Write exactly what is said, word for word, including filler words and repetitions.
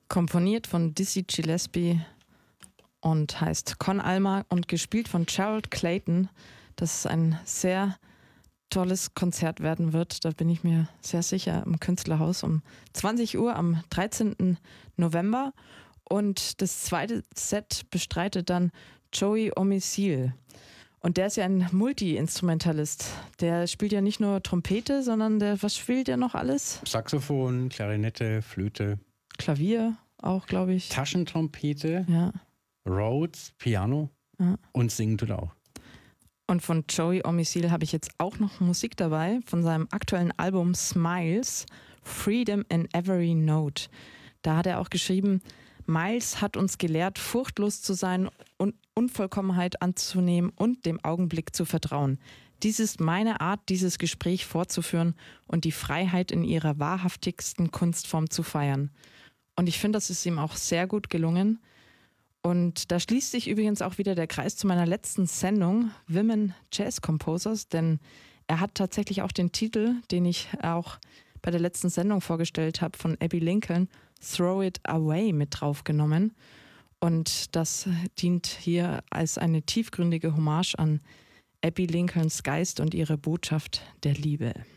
Komponiert von Dizzy Gillespie und heißt Con Alma und gespielt von Gerald Clayton. Das ist ein sehr tolles Konzert werden wird. Da bin ich mir sehr sicher im Künstlerhaus um zwanzig Uhr am dreizehnten November. Und das zweite Set bestreitet dann Joey Omisil. Und der ist ja ein Multi-Instrumentalist. Der spielt ja nicht nur Trompete, sondern der, was spielt der noch alles? Saxophon, Klarinette, Flöte. Klavier auch, glaube ich. Taschentrompete, ja. Rhodes, Piano ja. und singen tut auch. Und von Joey Omisil habe ich jetzt auch noch Musik dabei, von seinem aktuellen Album Smiles, Freedom in Every Note. Da hat er auch geschrieben, Miles hat uns gelehrt, furchtlos zu sein und Unvollkommenheit anzunehmen und dem Augenblick zu vertrauen. Dies ist meine Art, dieses Gespräch fortzuführen und die Freiheit in ihrer wahrhaftigsten Kunstform zu feiern. Und ich finde, das ist ihm auch sehr gut gelungen. Und da schließt sich übrigens auch wieder der Kreis zu meiner letzten Sendung, Women Jazz Composers, denn er hat tatsächlich auch den Titel, den ich auch bei der letzten Sendung vorgestellt habe, von Abbey Lincoln, Throw It Away, mit draufgenommen. Und das dient hier als eine tiefgründige Hommage an Abbey Lincolns Geist und ihre Botschaft der Liebe.